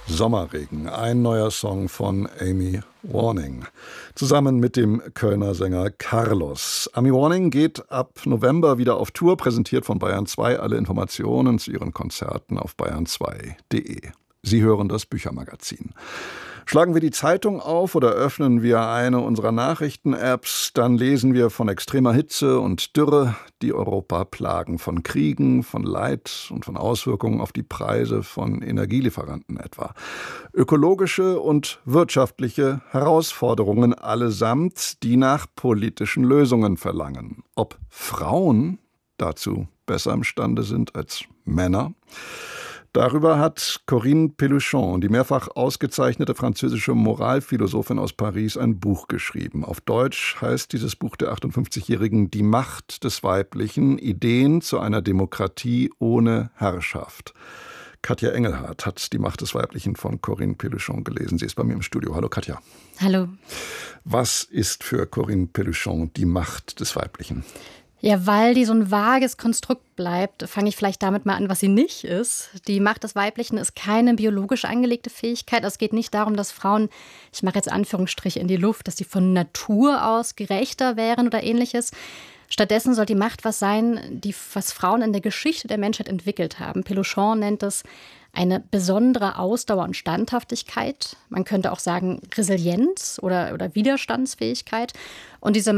Sommerregen, ein neuer Song von Amy Warning, zusammen mit dem Kölner Sänger Carlos. Amy Warning geht ab November wieder auf Tour, präsentiert von Bayern 2. Alle Informationen zu ihren Konzerten auf bayern2.de. Sie hören das Büchermagazin. Schlagen wir die Zeitung auf oder öffnen wir eine unserer Nachrichten-Apps, dann lesen wir von extremer Hitze und Dürre, die Europa plagen, von Kriegen, von Leid und von Auswirkungen auf die Preise von Energielieferanten etwa. Ökologische und wirtschaftliche Herausforderungen allesamt, die nach politischen Lösungen verlangen. Ob Frauen dazu besser imstande sind als Männer? Darüber hat Corinne Pelluchon, die mehrfach ausgezeichnete französische Moralphilosophin aus Paris, ein Buch geschrieben. Auf Deutsch heißt dieses Buch der 58-Jährigen Die Macht des Weiblichen, Ideen zu einer Demokratie ohne Herrschaft. Katja Engelhardt hat Die Macht des Weiblichen von Corinne Pelluchon gelesen. Sie ist bei mir im Studio. Hallo Katja. Hallo. Was ist für Corinne Pelluchon die Macht des Weiblichen? Ja, weil die so ein vages Konstrukt bleibt, fange ich vielleicht damit mal an, was sie nicht ist. Die Macht des Weiblichen ist keine biologisch angelegte Fähigkeit. Es geht nicht darum, dass Frauen, ich mache jetzt Anführungsstriche in die Luft, dass sie von Natur aus gerechter wären oder ähnliches. Stattdessen soll die Macht was sein, was Frauen in der Geschichte der Menschheit entwickelt haben. Pelluchon nennt es eine besondere Ausdauer und Standhaftigkeit. Man könnte auch sagen Resilienz oder Widerstandsfähigkeit. Und diese